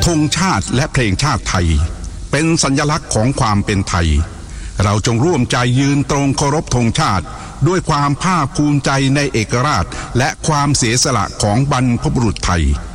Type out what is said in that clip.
งชาติและเพลงชาติไทยเป็นสัญลักษณ์ของความเป็นไทยเราจงร่วมใจยืนตรงเคารพธงชาติด้วยความภาคภูมิใจในเอกราชและความเสียสละของบรรพบุรุษไทย